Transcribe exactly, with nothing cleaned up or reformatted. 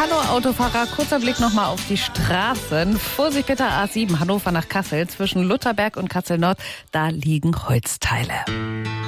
Hallo Autofahrer, kurzer Blick nochmal auf die Straßen. Vorsicht bitte A sieben, Hannover nach Kassel, zwischen Lutherberg und Kassel Nord, da liegen Holzteile.